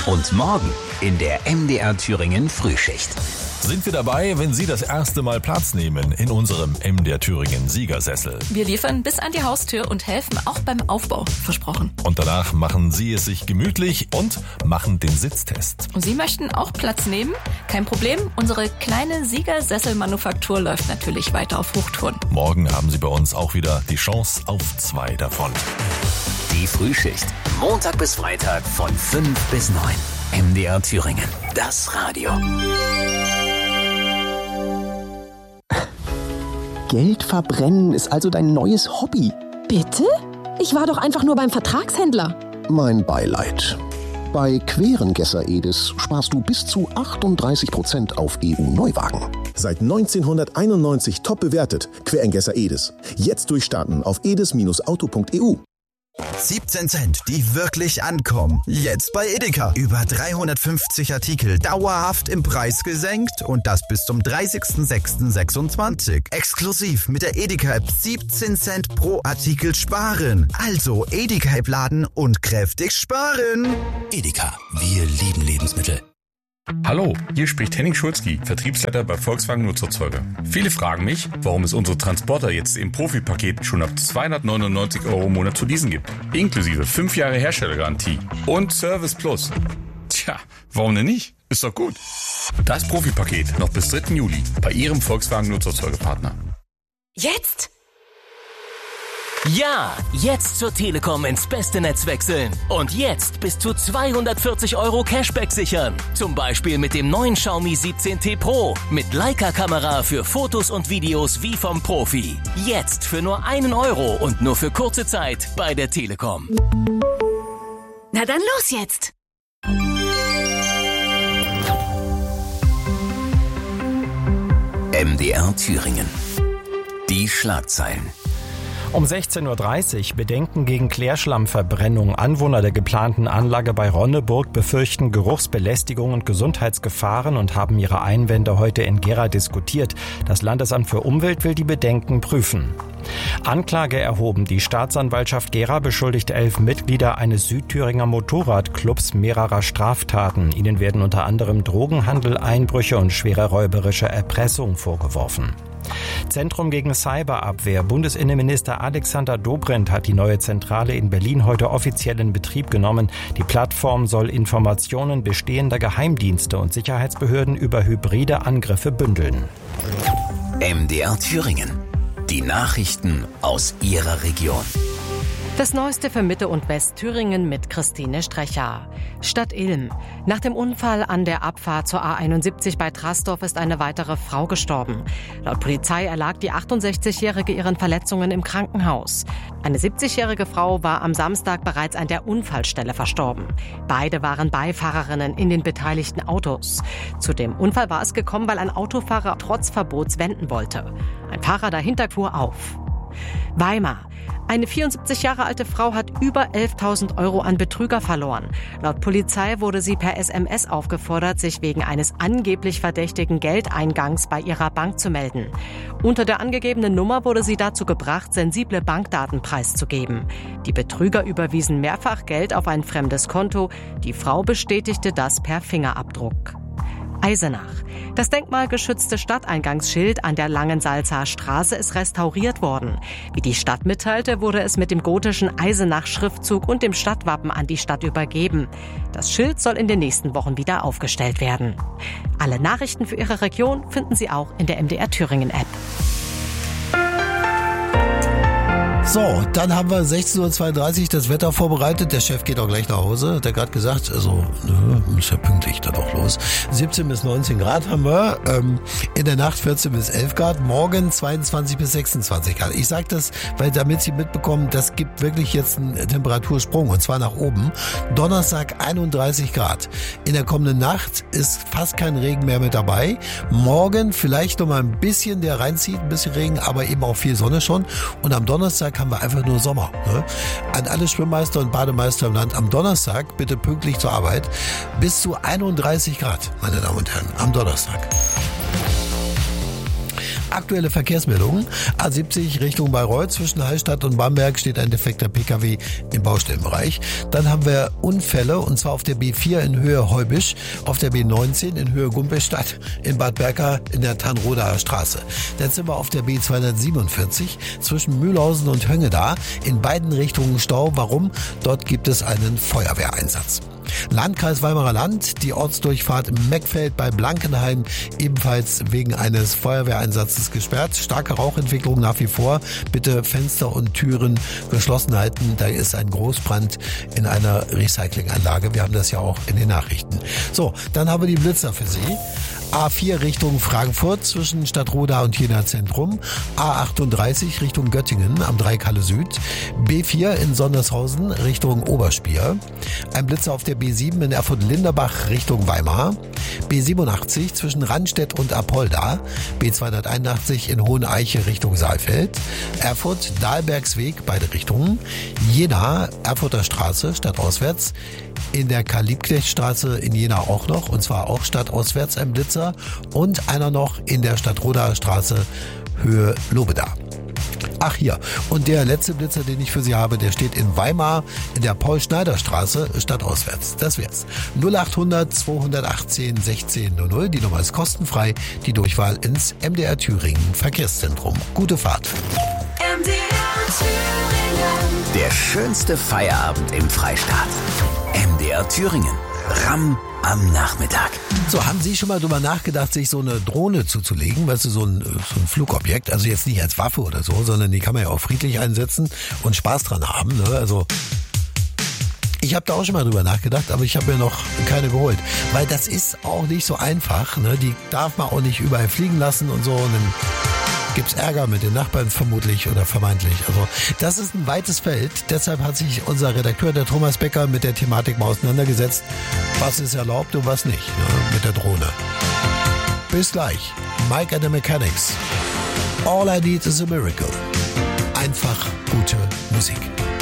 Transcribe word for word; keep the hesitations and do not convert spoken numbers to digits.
Und morgen in der M D R Thüringen Frühschicht. Sind wir dabei, wenn Sie das erste Mal Platz nehmen in unserem M D R Thüringen Siegersessel. Wir liefern bis an die Haustür und helfen auch beim Aufbau, versprochen. Und danach machen Sie es sich gemütlich und machen den Sitztest. Und Sie möchten auch Platz nehmen? Kein Problem, unsere kleine Siegersesselmanufaktur läuft natürlich weiter auf Hochtouren. Morgen haben Sie bei uns auch wieder die Chance auf zwei davon. Die Frühschicht, Montag bis Freitag von fünf bis neun. M D R Thüringen, das Radio. Geld verbrennen ist also dein neues Hobby. Bitte? Ich war doch einfach nur beim Vertragshändler. Mein Beileid. Bei Querengesser Edis sparst du bis zu achtunddreißig Prozent auf E U-Neuwagen. Seit neunzehnhunderteinundneunzig top bewertet. Querengesser Edis. Jetzt durchstarten auf edis Auto punkt e u. siebzehn Cent, die wirklich ankommen. Jetzt bei Edeka. Über dreihundertfünfzig Artikel dauerhaft im Preis gesenkt und das bis zum dreißigsten sechsten sechsundzwanzig. Exklusiv mit der Edeka-App siebzehn Cent pro Artikel sparen. Also Edeka-App laden und kräftig sparen. Edeka, wir lieben Lebensmittel. Hallo, hier spricht Henning Schulzki, Vertriebsleiter bei Volkswagen Nutzerzeuger. Viele fragen mich, warum es unsere Transporter jetzt im Profi-Paket schon ab zweihundertneunundneunzig Euro im Monat zu leasen gibt. Inklusive fünf Jahre Herstellergarantie und Service Plus. Tja, warum denn nicht? Ist doch gut. Das Profi-Paket noch bis dritten Juli bei Ihrem Volkswagen Nutzerzeugerpartner. Jetzt? Ja, jetzt zur Telekom ins beste Netz wechseln. Und jetzt bis zu zweihundertvierzig Euro Cashback sichern. Zum Beispiel mit dem neuen Xiaomi siebzehn T Pro. Mit Leica-Kamera für Fotos und Videos wie vom Profi. Jetzt für nur einen Euro und nur für kurze Zeit bei der Telekom. Na dann los jetzt! M D R Thüringen. Die Schlagzeilen. Um sechzehn Uhr dreißig Bedenken gegen Klärschlammverbrennung. Anwohner der geplanten Anlage bei Ronneburg befürchten Geruchsbelästigung und Gesundheitsgefahren und haben ihre Einwände heute in Gera diskutiert. Das Landesamt für Umwelt will die Bedenken prüfen. Anklage erhoben. Die Staatsanwaltschaft Gera beschuldigt elf Mitglieder eines Südthüringer Motorradclubs mehrerer Straftaten. Ihnen werden unter anderem Drogenhandel, Einbrüche und schwere räuberische Erpressung vorgeworfen. Zentrum gegen Cyberabwehr. Bundesinnenminister Alexander Dobrindt hat die neue Zentrale in Berlin heute offiziell in Betrieb genommen. Die Plattform soll Informationen bestehender Geheimdienste und Sicherheitsbehörden über hybride Angriffe bündeln. M D R Thüringen. Die Nachrichten aus Ihrer Region. Das Neueste für Mitte- und Westthüringen mit Christine Strecher. Stadt Ilm. Nach dem Unfall an der Abfahrt zur A einundsiebzig bei Trastorf ist eine weitere Frau gestorben. Laut Polizei erlag die achtundsechzigjährige ihren Verletzungen im Krankenhaus. Eine siebzigjährige Frau war am Samstag bereits an der Unfallstelle verstorben. Beide waren Beifahrerinnen in den beteiligten Autos. Zu dem Unfall war es gekommen, weil ein Autofahrer trotz Verbots wenden wollte. Ein Fahrer dahinter fuhr auf. Weimar. Eine vierundsiebzig Jahre alte Frau hat über elftausend Euro an Betrüger verloren. Laut Polizei wurde sie per S M S aufgefordert, sich wegen eines angeblich verdächtigen Geldeingangs bei ihrer Bank zu melden. Unter der angegebenen Nummer wurde sie dazu gebracht, sensible Bankdaten preiszugeben. Die Betrüger überwiesen mehrfach Geld auf ein fremdes Konto. Die Frau bestätigte das per Fingerabdruck. Eisenach. Das denkmalgeschützte Stadteingangsschild an der Langensalzer Straße ist restauriert worden. Wie die Stadt mitteilte, wurde es mit dem gotischen Eisenach-Schriftzug und dem Stadtwappen an die Stadt übergeben. Das Schild soll in den nächsten Wochen wieder aufgestellt werden. Alle Nachrichten für Ihre Region finden Sie auch in der M D R Thüringen App. So, dann haben wir sechzehn Uhr zweiunddreißig das Wetter vorbereitet. Der Chef geht auch gleich nach Hause. Hat er gerade gesagt, also, ne, ist ja pünktlich dann auch los. siebzehn bis neunzehn Grad haben wir. Ähm, in der Nacht vierzehn bis elf Grad. Morgen zweiundzwanzig bis sechsundzwanzig Grad. Ich sage das, weil damit Sie mitbekommen, das gibt wirklich jetzt einen Temperatursprung und zwar nach oben. Donnerstag einunddreißig Grad. In der kommenden Nacht ist fast kein Regen mehr mit dabei. Morgen vielleicht noch mal ein bisschen, der reinzieht, ein bisschen Regen, aber eben auch viel Sonne schon. Und am Donnerstag haben wir einfach nur Sommer. Ne? An alle Schwimmmeister und Bademeister im Land, am Donnerstag bitte pünktlich zur Arbeit. Bis zu einunddreißig Grad, meine Damen und Herren, am Donnerstag. Aktuelle Verkehrsmeldungen. A siebzig Richtung Bayreuth zwischen Hallstatt und Bamberg steht ein defekter P K W im Baustellenbereich. Dann haben wir Unfälle und zwar auf der B vier in Höhe Heubisch, auf der B neunzehn in Höhe Gumpelstadt, in Bad Berka in der Tanrodaer Straße. Dann sind wir auf der B zweihundertsiebenundvierzig zwischen Mühlhausen und Höngeda. In beiden Richtungen Stau. Warum? Dort gibt es einen Feuerwehreinsatz. Landkreis Weimarer Land, die Ortsdurchfahrt Meckfeld bei Blankenheim ebenfalls wegen eines Feuerwehreinsatzes gesperrt. Starke Rauchentwicklung nach wie vor. Bitte Fenster und Türen geschlossen halten. Da ist ein Großbrand in einer Recyclinganlage. Wir haben das ja auch in den Nachrichten. So, dann haben wir die Blitzer für Sie. A vier Richtung Frankfurt zwischen Stadtroda und Jena Zentrum. A achtunddreißig Richtung Göttingen am Dreieckhalle Süd. B vier in Sondershausen Richtung Oberspier. Ein Blitzer auf der B sieben in Erfurt-Linderbach Richtung Weimar. B siebenundachtzig zwischen Rannstedt und Apolda. B zweihunderteinundachtzig in Hoheneiche Richtung Saalfeld. Erfurt Dahlbergsweg beide Richtungen. Jena Erfurter Straße stadtauswärts. In der Karl-Liebknecht-Straße in Jena auch noch, und zwar auch stadtauswärts ein Blitzer und einer noch in der Stadtrodaer Straße Höhe Lobeda. Ach hier, und der letzte Blitzer, den ich für Sie habe, der steht in Weimar in der Paul-Schneider-Straße stadtauswärts. Das wär's. null achthundert zweihundertachtzehn sechzehn null null, die Nummer ist kostenfrei, die Durchwahl ins M D R Thüringen Verkehrszentrum. Gute Fahrt. M D R Thüringen. Der schönste Feierabend im Freistaat. M D R Thüringen. Ramm am Nachmittag. So, haben Sie schon mal drüber nachgedacht, sich so eine Drohne zuzulegen? Weißt du, so ein, so ein Flugobjekt, also jetzt nicht als Waffe oder so, sondern die kann man ja auch friedlich einsetzen und Spaß dran haben, ne? Also ich habe da auch schon mal drüber nachgedacht, aber ich habe mir noch keine geholt. Weil das ist auch nicht so einfach, ne? Die darf man auch nicht überall fliegen lassen und so. Und dann gibt's Ärger mit den Nachbarn vermutlich oder vermeintlich. Also das ist ein weites Feld. Deshalb hat sich unser Redakteur, der Thomas Becker, mit der Thematik mal auseinandergesetzt. Was ist erlaubt und was nicht, ne? Mit der Drohne. Bis gleich. Mike and the Mechanics. All I Need is a Miracle. Einfach gute Musik.